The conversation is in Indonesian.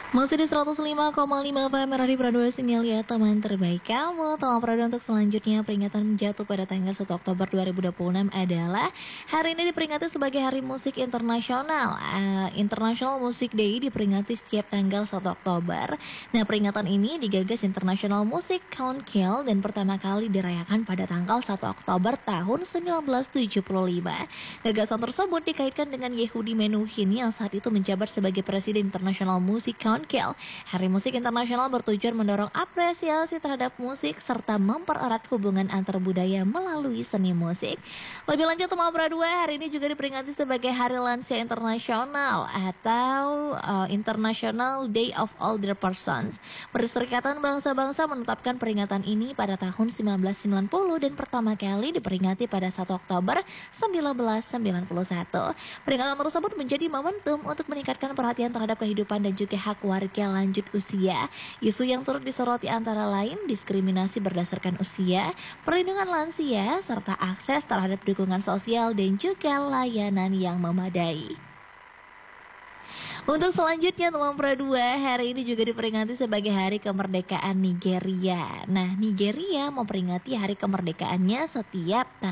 Masih di 105,5 FM Radio Pradua Sinyal ya teman terbaik kamu. Teman Pradua untuk selanjutnya peringatan jatuh pada tanggal 1 Oktober 2026 adalah hari ini diperingati sebagai Hari Musik Internasional. International Music Day diperingati setiap tanggal 1 Oktober. Nah, peringatan ini digagas International Music Council dan pertama kali dirayakan pada tanggal 1 Oktober tahun 1975. Gagasan tersebut dikaitkan dengan Yehudi Menuhin yang saat itu menjabat sebagai Presiden International Music Council. Hari Musik Internasional bertujuan mendorong apresiasi terhadap musik serta mempererat hubungan antar budaya melalui seni musik. Lebih lanjut, teman Pradua, hari ini juga diperingati sebagai Hari Lansia Internasional atau International Day of Older Persons. Perserikatan Bangsa-Bangsa menetapkan peringatan ini pada tahun 1990 dan pertama kali diperingati pada 1 Oktober 1991. Peringatan tersebut menjadi momentum untuk meningkatkan perhatian terhadap kehidupan dan juga hak warga lanjut usia. Isu yang turut disoroti antara lain diskriminasi berdasarkan usia, perlindungan lansia, serta akses terhadap dukungan sosial dan juga layanan yang memadai. Untuk selanjutnya teman Pradua, hari ini juga diperingati sebagai Hari Kemerdekaan Nigeria. Nah, Nigeria memperingati hari kemerdekaannya setiap